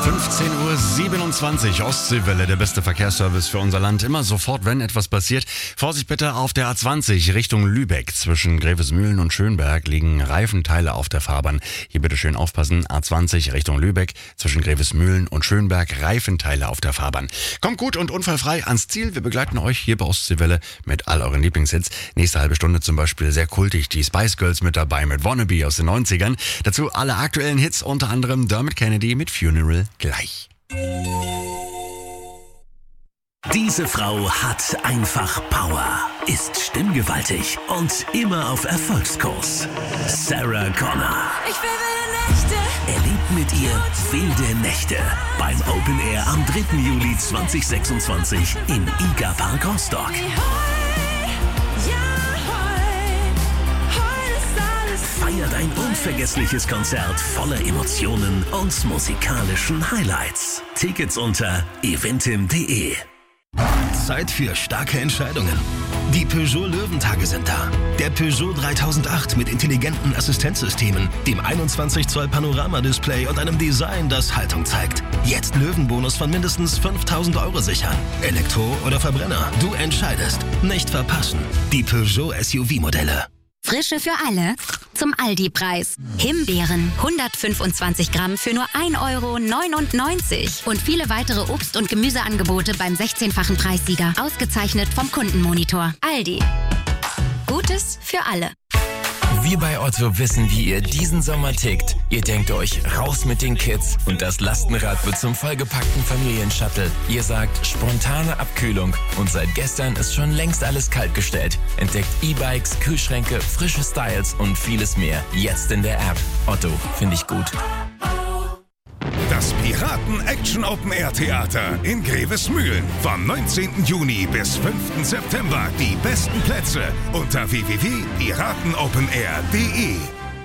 15:27 Uhr, Ostseewelle, der beste Verkehrsservice für unser Land. Immer sofort, wenn etwas passiert. Vorsicht bitte auf der A20 Richtung Lübeck. Zwischen Grevesmühlen und Schönberg liegen Reifenteile auf der Fahrbahn. Hier bitte schön aufpassen. A20 Richtung Lübeck. Zwischen Grevesmühlen und Schönberg Reifenteile auf der Fahrbahn. Kommt gut und unfallfrei ans Ziel. Wir begleiten euch hier bei Ostseewelle mit all euren Lieblingshits. Nächste halbe Stunde zum Beispiel sehr kultig die Spice Girls mit dabei mit Wannabe aus den 90ern. Dazu alle aktuellen Hits, unter anderem Dermot Kennedy mit Funeral gleich. Diese Frau hat einfach Power, ist stimmgewaltig und immer auf Erfolgskurs. Sarah Connor. Ich will wilde Nächte. Erlebt mit ihr wilde Nächte beim Open Air am 3. Juli 2026 im IGA Park Rostock. Feiert ein unvergessliches Konzert voller Emotionen und musikalischen Highlights. Tickets unter eventim.de. Zeit für starke Entscheidungen. Die Peugeot Löwentage sind da. Der Peugeot 3008 mit intelligenten Assistenzsystemen, dem 21 Zoll Panoramadisplay und einem Design, das Haltung zeigt. Jetzt Löwenbonus von mindestens 5.000 € sichern. Elektro oder Verbrenner, du entscheidest. Nicht verpassen. Die Peugeot SUV-Modelle. Frische für alle zum Aldi-Preis. Himbeeren 125 Gramm für nur 1,99 € und viele weitere Obst- und Gemüseangebote beim 16-fachen Preissieger. Ausgezeichnet vom Kundenmonitor. Aldi. Gutes für alle. Wir bei Otto wissen, wie ihr diesen Sommer tickt. Ihr denkt euch, raus mit den Kids und das Lastenrad wird zum vollgepackten Familienshuttle. Ihr sagt, spontane Abkühlung und seit gestern ist schon längst alles kaltgestellt. Entdeckt E-Bikes, Kühlschränke, frische Styles und vieles mehr. Jetzt in der App. Otto, finde ich gut. Das Piraten-Action-Open-Air-Theater in Grevesmühlen. Vom 19. Juni bis 5. September. Die besten Plätze unter www.piratenopenair.de.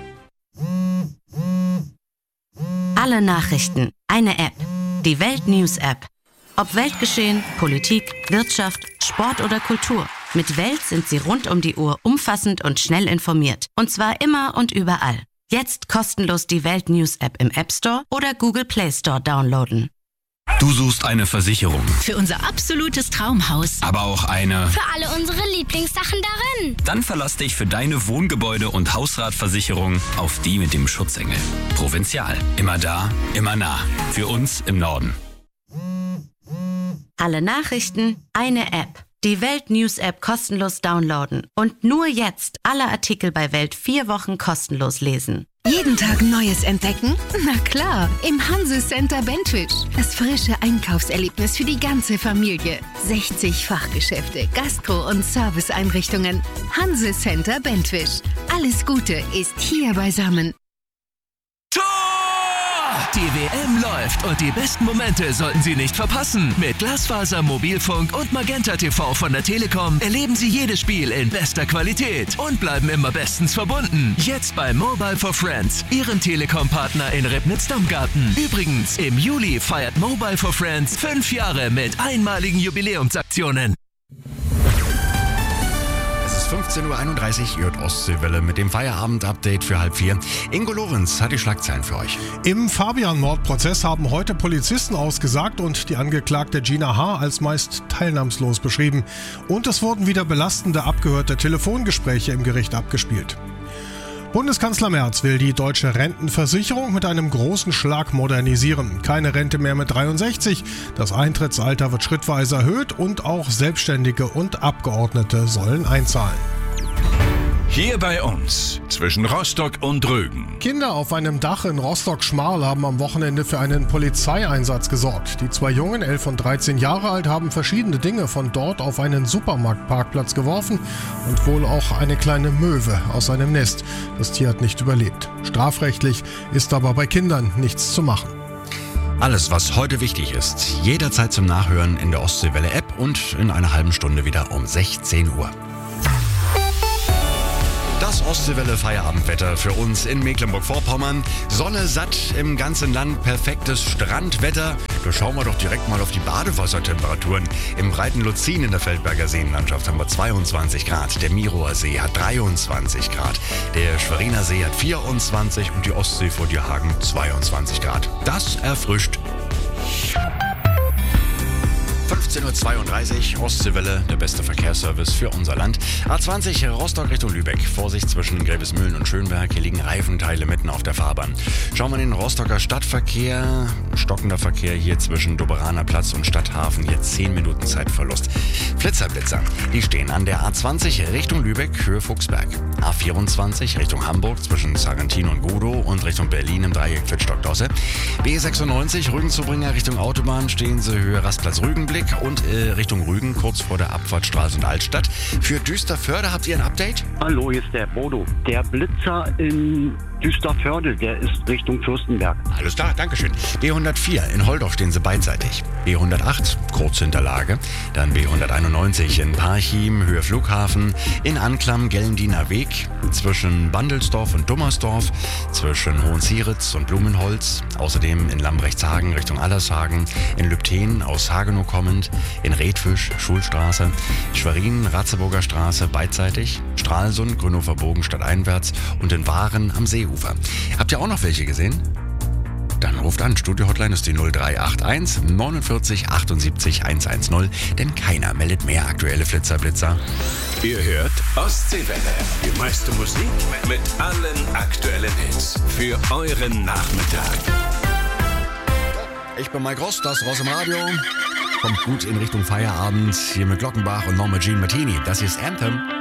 Alle Nachrichten. Eine App. Die Welt-News-App. Ob Weltgeschehen, Politik, Wirtschaft, Sport oder Kultur. Mit Welt sind Sie rund um die Uhr umfassend und schnell informiert. Und zwar immer und überall. Jetzt kostenlos die Welt News App im App Store oder Google Play Store downloaden. Du suchst eine Versicherung, Für unser absolutes Traumhaus. aber auch eine... Für alle unsere Lieblingssachen darin. Dann verlass dich für deine Wohngebäude- und Hausratversicherung auf die mit dem Schutzengel. Provinzial. Immer da, immer nah. Für uns im Norden. Alle Nachrichten, eine App. Die Welt News App kostenlos downloaden. Und nur jetzt alle Artikel bei Welt 4 Wochen kostenlos lesen. Jeden Tag Neues entdecken? Na klar, im Hanse Center Bentwisch. Das frische Einkaufserlebnis für die ganze Familie. 60 Fachgeschäfte, Gastro- und Serviceeinrichtungen. Hanse Center Bentwisch. Alles Gute ist hier beisammen. Die WM läuft und die besten Momente sollten Sie nicht verpassen. Mit Glasfaser, Mobilfunk und Magenta TV von der Telekom erleben Sie jedes Spiel in bester Qualität und bleiben immer bestens verbunden. Jetzt bei Mobile for Friends, Ihrem Telekom-Partner in Ribnitz-Damgarten. Übrigens, im Juli feiert Mobile for Friends 5 Jahre mit einmaligen Jubiläumsaktionen. 15:31 Uhr, Ostseewelle mit dem Feierabend-Update für 3:30. Ingo Lorenz hat die Schlagzeilen für euch. Im Fabian-Mordprozess haben heute Polizisten ausgesagt und die Angeklagte Gina H. als meist teilnahmslos beschrieben. Und es wurden wieder belastende abgehörte Telefongespräche im Gericht abgespielt. Bundeskanzler Merz will die deutsche Rentenversicherung mit einem großen Schlag modernisieren. Keine Rente mehr mit 63, das Eintrittsalter wird schrittweise erhöht und auch Selbstständige und Abgeordnete sollen einzahlen. Hier bei uns, zwischen Rostock und Rögen. Kinder auf einem Dach in Rostock-Schmarl haben am Wochenende für einen Polizeieinsatz gesorgt. Die zwei Jungen, 11 und 13 Jahre alt, haben verschiedene Dinge von dort auf einen Supermarktparkplatz geworfen und wohl auch eine kleine Möwe aus einem Nest. Das Tier hat nicht überlebt. Strafrechtlich ist aber bei Kindern nichts zu machen. Alles, was heute wichtig ist, jederzeit zum Nachhören in der Ostseewelle-App und in einer halben Stunde wieder um 16 Uhr. Das Ostseewelle-Feierabendwetter für uns in Mecklenburg-Vorpommern. Sonne satt im ganzen Land, perfektes Strandwetter. Da schauen wir doch direkt mal auf die Badewassertemperaturen. Im breiten Luzin in der Feldberger Seenlandschaft haben wir 22 Grad. Der Mirower See hat 23 Grad. Der Schweriner See hat 24 und die Ostsee vor Dierhagen 22 Grad. Das erfrischt 15.32 Uhr, Ostseewelle, der beste Verkehrsservice für unser Land. A20 Rostock Richtung Lübeck. Vorsicht zwischen Grevesmühlen und Schönberg. Hier liegen Reifenteile mitten auf der Fahrbahn. Schauen wir in den Rostocker Stadtverkehr. Stockender Verkehr hier zwischen Doberaner Platz und Stadthafen. Jetzt 10 Minuten Zeitverlust. Flitzer, die stehen an der A20 Richtung Lübeck, Höhe Fuchsberg. A24 Richtung Hamburg zwischen Sargentino und Godow und Richtung Berlin im Dreieck Wittstock-Dosse. B96 Rügen-Zubringer Richtung Autobahn stehen sie Höhe Rastplatz Rügenblick und Richtung Rügen kurz vor der Abfahrt Stralsund Altstadt. Für Düsterförde habt ihr ein Update? Hallo, hier ist der Bodo. Der Blitzer in Düsterförde, der ist Richtung Fürstenberg. Alles klar, Dankeschön. B104 in Holdorf stehen sie beidseitig. B108 kurz hinter Lage. Dann B191 in Parchim, Höhe Flughafen. In Anklam Gellendiner Weg zwischen Bandelsdorf und Dummersdorf. Zwischen Hohenzieritz und Blumenholz. Außerdem in Lambrechtshagen Richtung Allershagen. In Lübten aus Hagenow kommend. In Redfisch, Schulstraße. Schwerin, Ratzeburger Straße beidseitig. Stralsund, Grünhofer Bogen stadteinwärts. Und in Waren am Seeufer. Habt ihr auch noch welche gesehen? Dann ruft an. Studio-Hotline ist die 0381 49 78 110, denn keiner meldet mehr aktuelle Flitzer. Ihr hört Ostseewelle. Die meiste Musik mit allen aktuellen Hits für euren Nachmittag. Ich bin Mike Ross, das Ross im Radio. Kommt gut in Richtung Feierabend. Hier mit Glockenbach und Norma Jean Martini. Das hier ist Anthem.